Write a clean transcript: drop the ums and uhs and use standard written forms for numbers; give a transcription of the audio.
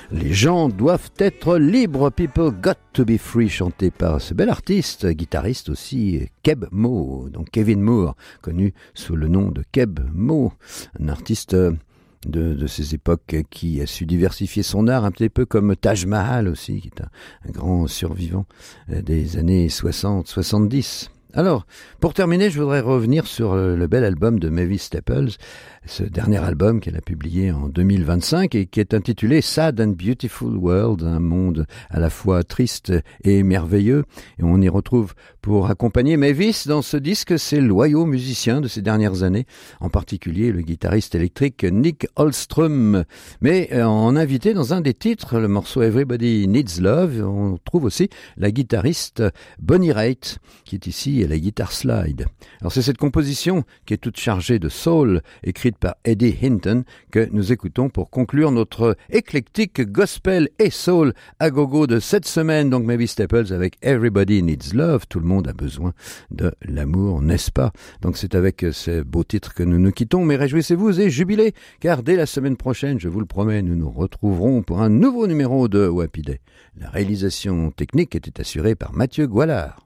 Les gens doivent être libres, people got to be free, chanté par ce bel artiste, guitariste aussi, Keb Mo, donc Kevin Moore, connu sous le nom de Keb Mo, un artiste de ces époques qui a su diversifier son art un petit peu comme Taj Mahal aussi, qui est un grand survivant des années 60-70. Alors, pour terminer, je voudrais revenir sur le bel album de Mavis Staples, ce dernier album qu'elle a publié en 2025 et qui est intitulé Sad and Beautiful World, un monde à la fois triste et merveilleux. Et on y retrouve pour accompagner Mavis dans ce disque ses loyaux musiciens de ces dernières années, en particulier le guitariste électrique Nick Holstrom. Mais en invité dans un des titres, le morceau Everybody Needs Love, on trouve aussi la guitariste Bonnie Raitt, qui est ici à la guitare slide. Alors c'est cette composition qui est toute chargée de soul, écrite par Eddie Hinton, que nous écoutons pour conclure notre éclectique gospel et soul à gogo de cette semaine. Donc Mavis Staples avec Everybody Needs Love, tout le monde a besoin de l'amour, n'est-ce pas? Donc c'est avec ce beau titre que nous nous quittons, mais réjouissez-vous et jubilez, car dès la semaine prochaine, je vous le promets, nous nous retrouverons pour un nouveau numéro de Wappy Day. La réalisation technique était assurée par Mathieu Goualard.